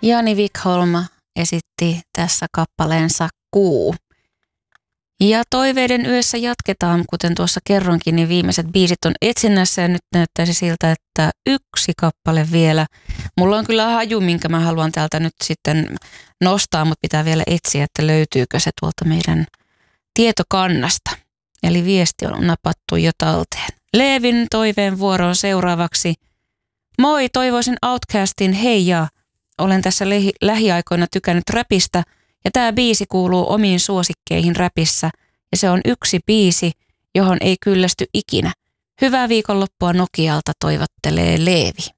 Jani Wikholm esitti tässä kappaleensa Kuu. Ja toiveiden yössä jatketaan, kuten tuossa kerronkin, niin viimeiset biisit on etsinnässä ja nyt näyttäisi siltä, että yksi kappale vielä. Mulla on kyllä haju, minkä mä haluan täältä nyt sitten nostaa, mutta pitää vielä etsiä, että löytyykö se tuolta meidän tietokannasta. Eli viesti on napattu jo talteen. Leevin toiveen vuoroon seuraavaksi. Moi, toivoisin Outcastin Hei ja. Olen tässä lähiaikoina tykännyt räpistä ja tämä biisi kuuluu omiin suosikkeihin räpissä ja se on yksi biisi, johon ei kyllästy ikinä. Hyvää viikonloppua Nokialta toivottelee Leevi.